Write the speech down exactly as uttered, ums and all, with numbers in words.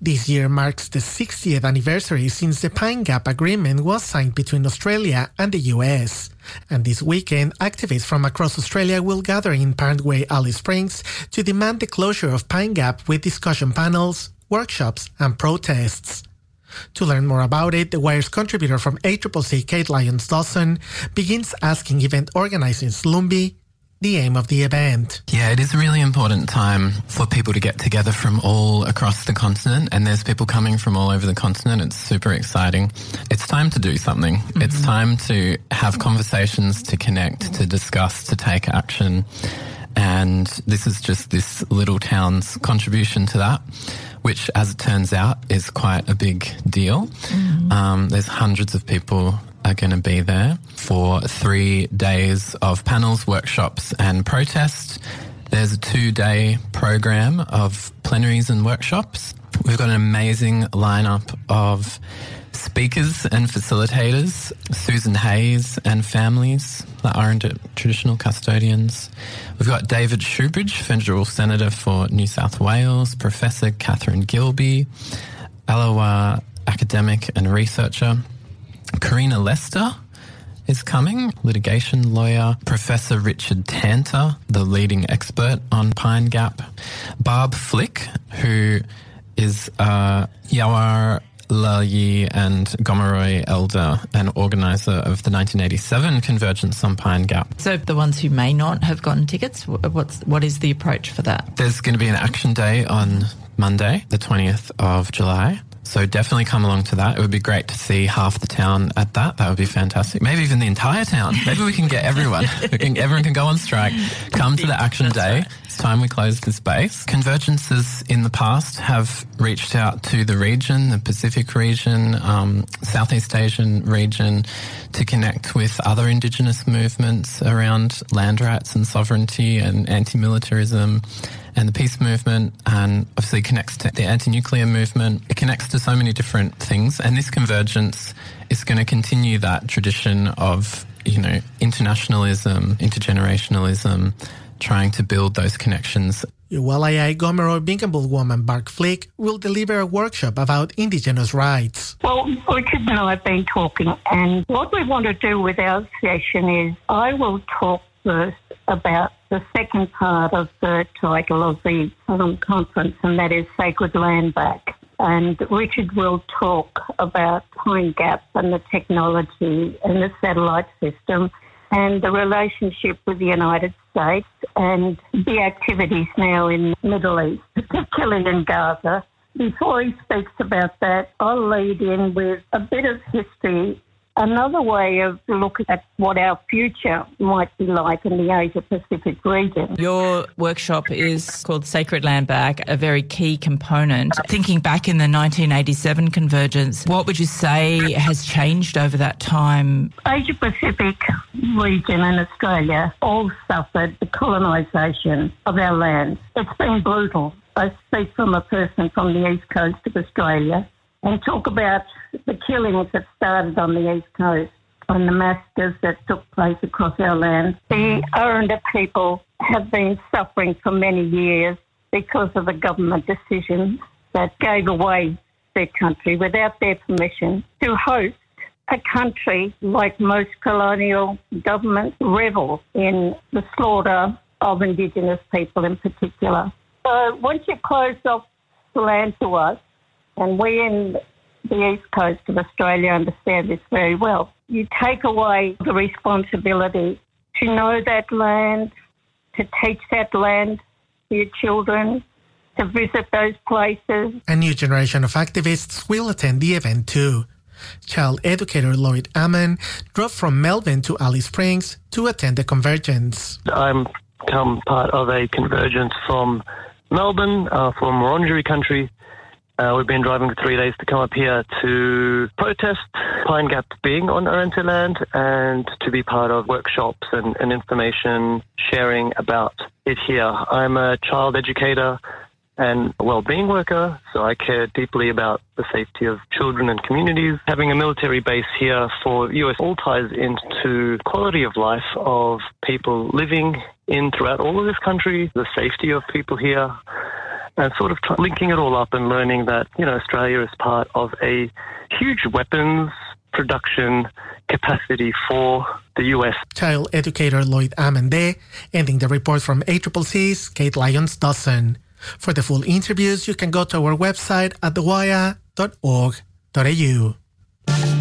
This year marks the sixtieth anniversary since the Pine Gap Agreement was signed between Australia and the U S. And this weekend, activists from across Australia will gather in Parkway, Alice Springs to demand the closure of Pine Gap with discussion panels, workshops and protests. To learn more about it, The Wire's contributor from A C C C, Kate Lyons-Dawson, begins asking event organisers Lumbi the aim of the event. Yeah, it is a really important time for people to get together from all across the continent, and there's people coming from all over the continent. It's super exciting. It's time to do something. Mm-hmm. It's time to have conversations, to connect, to discuss, to take action. And this is just this little town's contribution to that, which, as it turns out, is quite a big deal. Mm-hmm. Um, there's hundreds of people are going to be there for three days of panels, workshops and protests. There's a two-day program of plenaries and workshops. We've got an amazing lineup of speakers and facilitators, Susan Hayes and families that aren't traditional custodians. We've got David Shoebridge, Federal Senator for New South Wales, Professor Catherine Gilby, Alawa academic and researcher. Karina Lester is coming, litigation lawyer. Professor Richard Tanter, the leading expert on Pine Gap. Barb Flick, who is a Yawarlayi and Gomeroi elder and organiser of the nineteen eighty-seven Convergence on Pine Gap. So the ones who may not have gotten tickets, what's, what is the approach for that? There's going to be an action day on Monday, the twentieth of July. So definitely come along to that. It would be great to see half the town at that. That would be fantastic. Maybe even the entire town. Maybe we can get everyone. we can, everyone can go on strike. Come to the action day. It's time we close this base. Convergences in the past have reached out to the region, the Pacific region, um, Southeast Asian region, to connect with other Indigenous movements around land rights and sovereignty and anti-militarism and the peace movement, and obviously connects to the anti-nuclear movement. It connects to so many different things, and this convergence is going to continue that tradition of, you know, internationalism, intergenerationalism, trying to build those connections. Uwalaya Gomeroi Binkenbull woman Barb Flick will deliver a workshop about Indigenous rights. Well, Richard and I have been talking, and what we want to do with our session is I will talk first about the second part of the title of the um, conference, and that is Sacred Land Back. And Richard will talk about Pine Gap and the technology and the satellite system and the relationship with the United States and the activities now in the Middle East, particularly in Gaza. Before he speaks about that, I'll lead in with a bit of history, another way of looking at what our future might be like in the Asia-Pacific region. Your workshop is called Sacred Land Back, a very key component. Thinking back in the nineteen eighty-seven Convergence, what would you say has changed over that time? Asia-Pacific region and Australia all suffered the colonisation of our land. It's been brutal. I speak from a person from the east coast of Australia and talk about the killings that started on the east coast and the massacres that took place across our land. The Aranda people have been suffering for many years because of the government decisions that gave away their country without their permission to host a country like most colonial governments revel in the slaughter of Indigenous people in particular. So once you close off the land to us, and we in the east coast of Australia understand this very well, you take away the responsibility to know that land, to teach that land to your children, to visit those places. A new generation of activists will attend the event too. Child educator Lloyd Ammon drove from Melbourne to Alice Springs to attend the convergence. I'm become part of a convergence from Melbourne, uh, from Wurundjeri country. Uh, we've been driving for three days to come up here to protest Pine Gap being on Arrernte land and to be part of workshops and, and information sharing about it here. I'm a child educator and a well-being worker, so I care deeply about the safety of children and communities. Having a military base here for U S all ties into quality of life of people living in throughout all of this country, the safety of people here, and sort of try- linking it all up and learning that, you know, Australia is part of a huge weapons production capacity for the U S. Child educator Lloyd Amende, ending the report from A C C C's Kate Lyons-Dawson. For the full interviews, you can go to our website at the wire dot org dot a u.